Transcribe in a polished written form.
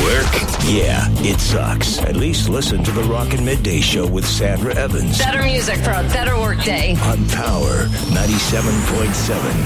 work? Yeah, it sucks. At least listen to the Rockin' Midday Show with Sandra Evans. Better music for a better work day. On Power 97.7.